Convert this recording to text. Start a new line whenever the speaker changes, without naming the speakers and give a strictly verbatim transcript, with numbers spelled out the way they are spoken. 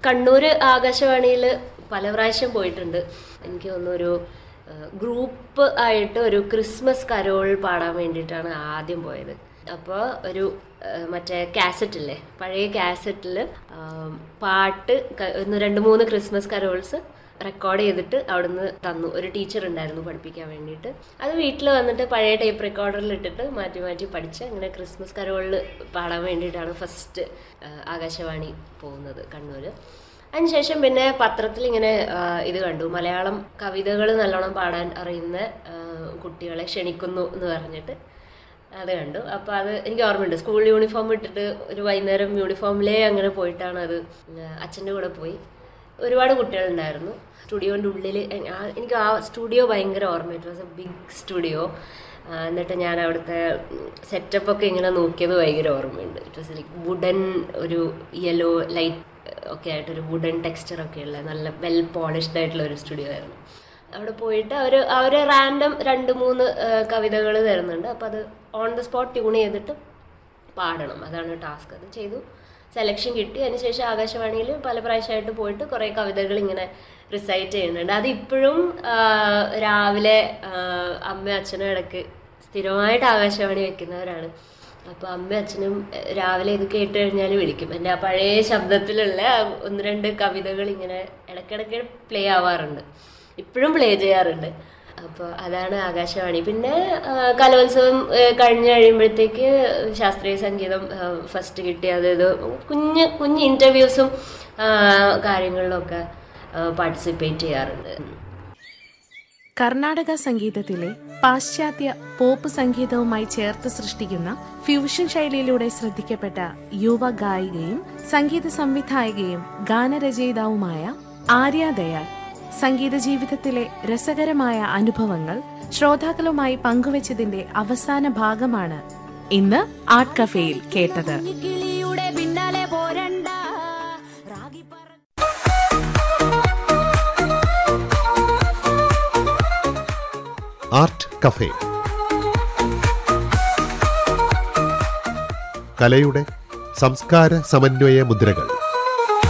കണ്ണൂർ ആകാശവാണിയിൽ പല പ്രാവശ്യം പോയിട്ടുണ്ട്. എനിക്ക് തോന്നുന്നു ഒരു ഗ്രൂപ്പ് ആയിട്ട് ഒരു ക്രിസ്മസ് കരോൾ പാടാൻ വേണ്ടിയിട്ടാണ് ആദ്യം പോയത്. അപ്പോൾ ഒരു മറ്റേ കാസറ്റില്ലേ, പഴയ കാസറ്റിൽ പാട്ട് ഒന്ന് രണ്ട് മൂന്ന് ക്രിസ്മസ് കരോൾസ് റെക്കോർഡ് ചെയ്തിട്ട് അവിടുന്ന് തന്നു. ഒരു ടീച്ചർ ഉണ്ടായിരുന്നു പഠിപ്പിക്കാൻ വേണ്ടിയിട്ട്. അത് വീട്ടിൽ വന്നിട്ട് പഴയ ടേപ്പ് റെക്കോർഡറിൽ ഇട്ടിട്ട് മാറ്റി മാറ്റി പഠിച്ച് അങ്ങനെ ക്രിസ്മസ് കരോളിൽ പാടാൻ വേണ്ടിയിട്ടാണ് ഫസ്റ്റ് ആകാശവാണി പോകുന്നത് കണ്ണൂർ. അതിനുശേഷം പിന്നെ പത്രത്തിൽ ഇങ്ങനെ ഇത് കണ്ടു, മലയാളം കവിതകൾ നല്ലോണം പാടാൻ അറിയുന്ന കുട്ടികളെ ക്ഷണിക്കുന്നു എന്ന് പറഞ്ഞിട്ട് അത് കണ്ടു. അപ്പോൾ അത് എനിക്ക് ഓർമ്മയുണ്ട്. സ്കൂൾ യൂണിഫോം ഇട്ടിട്ട് ഒരു വൈകുന്നേരം യൂണിഫോമിലേ അങ്ങനെ പോയിട്ടാണ് അത്. അച്ഛൻ്റെ കൂടെ പോയി. ഒരുപാട് കുട്ടികളുണ്ടായിരുന്നു സ്റ്റുഡിയോൻ്റെ ഉള്ളിൽ. എനിക്ക് ആ സ്റ്റുഡിയോ ഭയങ്കര ഓർമ്മ. It was A big studio. എന്നിട്ട് ഞാൻ അവിടുത്തെ സെറ്റപ്പൊക്കെ ഇങ്ങനെ നോക്കിയത് ഭയങ്കര ഓർമ്മയുണ്ട്. ഇറ്റ് വാസ് ലൈക്ക് വുഡൻ, ഒരു യെല്ലോ ലൈറ്റ് ഒക്കെ ആയിട്ടൊരു വുഡൻ ടെക്സ്ചറൊക്കെ ഉള്ള നല്ല വെൽ പോളിഷ്ഡ് ആയിട്ടുള്ള ഒരു സ്റ്റുഡിയോ ആയിരുന്നു. അവിടെ പോയിട്ട് അവർ അവർ റാൻഡം രണ്ട് മൂന്ന് കവിതകൾ തരുന്നുണ്ട്. അപ്പോൾ അത് ഓൺ ദ സ്പോട്ട് ട്യൂൺ ചെയ്തിട്ട് പാടണം. അതാണ് ടാസ്ക്. അത് ചെയ്തു, സെലക്ഷൻ കിട്ടി. അതിനുശേഷം ആകാശവാണിയിൽ പല പ്രാവശ്യമായിട്ട് പോയിട്ട് കുറേ കവിതകൾ ഇങ്ങനെ റിസൈറ്റ് ചെയ്യുന്നുണ്ട്. അതിപ്പോഴും രാവിലെ അമ്മ അച്ഛനും ഇടയ്ക്ക് സ്ഥിരമായിട്ട് ആകാശവാണി വെക്കുന്നവരാണ്. അപ്പോൾ അമ്മ അച്ഛനും രാവിലെ ഇത് കേട്ട് കഴിഞ്ഞാൽ വിളിക്കും. എൻ്റെ ആ പഴയ ശബ്ദത്തിലുള്ള ഒന്ന് രണ്ട് കവിതകൾ ഇങ്ങനെ ഇടയ്ക്കിടയ്ക്ക് പ്ലേ ആവാറുണ്ട്, ഇപ്പോഴും പ്ലേ ചെയ്യാറുണ്ട്. അപ്പോൾ അതാണ് ആകാശവാണി. പിന്നെ കലോത്സവം കഴിഞ്ഞ് കഴിയുമ്പോഴത്തേക്ക് ശാസ്ത്രീയ സംഗീതം ഫസ്റ്റ് കിട്ടി. അതായത് കുഞ്ഞ് കുഞ്ഞ് ഇൻ്റർവ്യൂസും കാര്യങ്ങളിലൊക്കെ പാർട്ടിസിപ്പേറ്റ് ചെയ്യാറുണ്ട്.
കർണാടക സംഗീതത്തിലെ പാശ്ചാത്യ പോപ്പ് സംഗീതവുമായി ചേർത്ത് സൃഷ്ടിക്കുന്ന ഫ്യൂഷൻ ശൈലിയിലൂടെ ശ്രദ്ധിക്കപ്പെട്ട യുവ ഗായികയും സംഗീത സംവിധായകയും ഗാനരചയിതാവുമായ ആര്യ ദയാൽ സംഗീത ജീവിതത്തിലെ രസകരമായ അനുഭവങ്ങൾ ശ്രോതാക്കളുമായി പങ്കുവച്ചതിന്റെ അവസാന ഭാഗമാണ് ഇന്ന് ആർട്ട് കഫേയിൽ കേട്ടത്.
ആർട്ട് കഫേ, കലയുടെ സംസ്കാര സമന്വയ മുദ്രകൾ.